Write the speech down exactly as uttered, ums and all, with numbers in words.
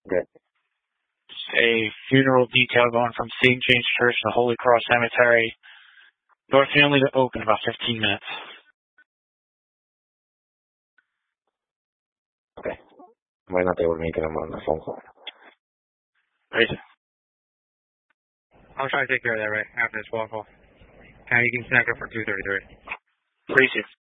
Good. A funeral detail going from Saint James Church to Holy Cross Cemetery. Door family to open about fifteen minutes. Okay. Might not be able to make it. I'm on the phone call. Right. I'll try to take care of that right after this phone call. And you can snack up for two thirty-three. Appreciate it.